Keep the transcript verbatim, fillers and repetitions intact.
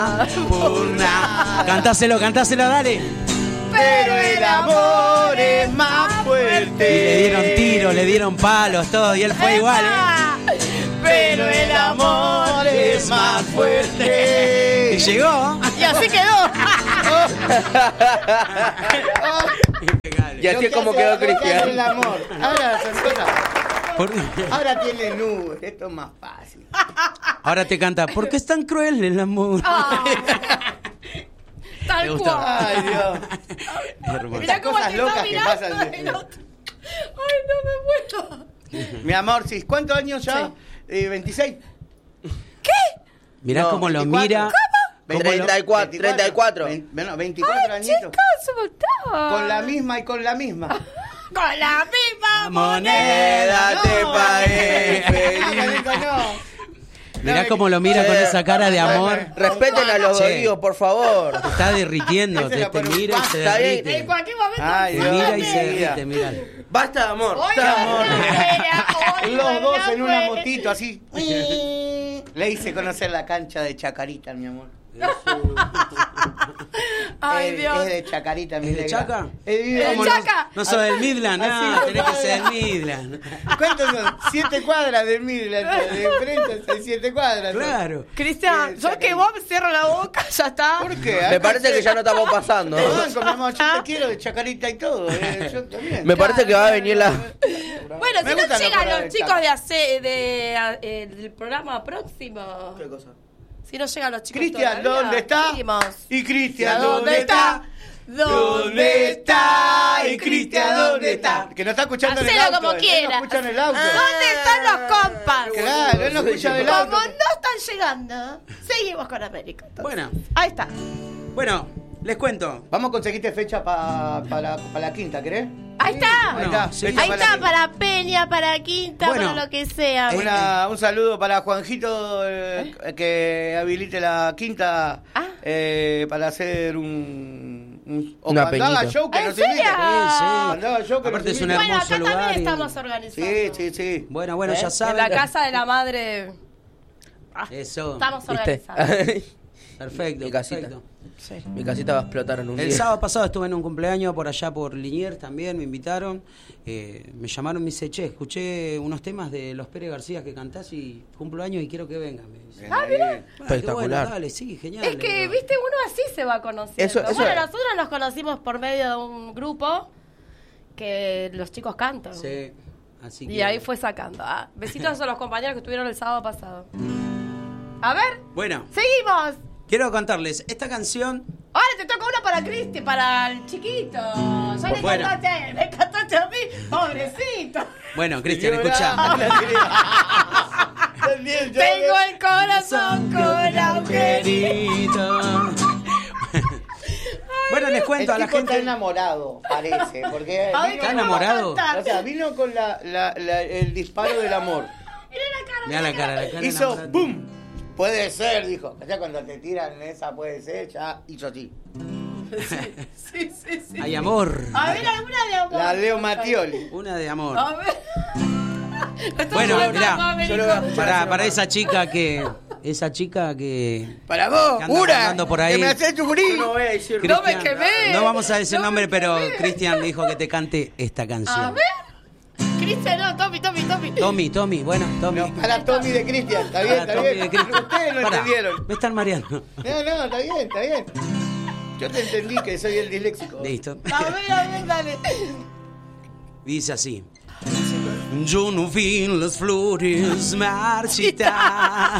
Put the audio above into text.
Purna. Cantáselo, cantáselo, dale. Pero el amor es más fuerte. Y le dieron tiro, le dieron palos, todo, y él fue igual, ¿eh? Pero el amor es más fuerte. Y llegó. Y así quedó. Y así es como quedó Cristian. El amor. Ahora son cosas. Por... Ahora tiene nubes, esto es más fácil. Ahora te canta, ¿por qué es tan cruel el amor? Oh. Tal Me gustó. cual. Ay, Dios. Hermoso. Mirá cómo cosas te está locas que mirando pasan. el otro. Ay, no me muero. Mi amor, sí. ¿Cuántos años ya? Sí. Eh, ¿veintiséis? Mirá No, cómo lo veinticuatro. mira. ¿Cómo? treinta y cuatro, treinta y cuatro. Vein- Bueno, veinticuatro Ay, añitos. chicos, un montón. Con la misma y con la misma. Con la misma Moneda No, te pagué. no, feliz. no, no. Mirá No, cómo lo mira Sí. con esa cara de amor. Respeten a los Che. dolidos, por favor. Te está derritiendo, Ese te, lo te pone- mira y se Está bien. derrite. En cualquier momento. Ay, Te Dios. mira y se Dios. derrite, mirá. Basta de amor. Oiga, amor. oiga, Los dos en una oiga, motito así. Le hice conocer la cancha de Chacarita, mi amor. Ay, es, Dios. es de Chacarita, mi ¿Es de negra. Chaca? Es de- ¿El ¿Cómo Chaca? No, no sos del Midland, Así no, no tenés que puede. ser del Midland. ¿Cuántos son? Siete cuadras del Midland. De frente son siete cuadras. Claro. Cristian, Eh, yo que vos me cierro la boca, ya está. ¿Por qué? Me parece que ya no estamos pasando. Te banco, mi amor, yo te quiero de Chacarita y todo. eh, yo también. Me parece que va a venir la... Bueno, Me si no gustan los llegan colores los del chicos Chaca. de hace, de, a- eh, del programa próximo. ¿Qué cosa? Si no llegan los chicos Cristian, todavía, ¿dónde está? seguimos. Y Cristian, ¿Dónde ¿dónde está? ¿Dónde está? Y Cristian, ¿dónde está? Que no está escuchando en el Hacelo auto. como él quiera. no escucha en el auto. ¿Dónde están los compas? Claro, él no escucha en el auto. Como no están llegando, seguimos con América. entonces. Bueno, Ahí está. bueno, les cuento. Vamos a conseguirte fecha pa, para, para la quinta, ¿querés? Ahí está. Ahí está. sí. fecha Ahí la está, quinta. para Peña, para Quinta, Bueno, para lo que sea. Una- un saludo para Juanjito eh, que habilite la quinta Ah. eh, para hacer un, un o Una cuando haga peñita. show que ¿En nos invite. serio? Sí, sí. Cuando haga show que Aparte nos es un invite. Bueno, hermoso acá lugar también y- estamos organizando. Sí, sí, sí. Bueno, bueno, ¿Eh? ya En saben. la casa de la madre. Eso. Estamos ¿Viste? organizando. Perfecto, Mi casita. perfecto. Mi casita va a explotar en un El día. sábado pasado estuve en un cumpleaños por allá por Liniers también, me invitaron, eh, me llamaron, me dice, che, escuché unos temas de los Pérez García que cantás y cumplo años y quiero que vengan. Me dice. Ah, bien. Ah, qué Espectacular. bueno, dale, sí, genial. Es que, le digo. viste, uno así se va conociendo. Eso- eso bueno, es. nosotros nos conocimos por medio de un grupo que los chicos cantan. Sí, así Y que... ahí fue sacando. Ah, besitos a los compañeros que estuvieron el sábado pasado. A ver, Bueno, seguimos. quiero contarles, esta canción... Ahora te toca una para Cristi, para el chiquito. Ya le Bueno. cantaste a él, me cantaste a mí, pobrecito. Bueno, Cristian, Llorá. escucha. También, yo- Tengo el corazón con agujerito. Bueno, les El cuento a la tipo está gente... enamorado, parece, porque A ver, vino, ¿Está enamorado? o sea, vino con la, la- la- el disparo del amor. Mira la cara. Mirá la cara, la cara Hizo enamorada. ¡pum! Puede ser, dijo. Ya cuando te tiran esa puede ser, ya hizo así. Sí, sí, sí. Hay amor. A ver, alguna de amor. La Leo Mattioli. Una de amor. A ver. Esto Bueno, es una mirá, etapa, yo lo voy a- Américo. Para, para esa chica que... Esa chica que... Para vos, Que anda Ura, rondando por ahí. que me haces chucurí. No voy a decir No me Cristian, quemé. no vamos a decir No nombre, me pero quemé. Cristian dijo que te cante esta canción. A ver. Cristian, no, Tommy, Tommy, Tommy. Tommy, Tommy, bueno, Tommy. No, para Tommy de Cristian, está bien, Para está Tommy bien. de Cristian. Ustedes lo Pará, entendieron. me están mareando. No, no, está bien, está bien. Yo te entendí que soy el disléxico. Listo. A ver, a ver, dale. Dice así. Yo no vi las flores marchitar.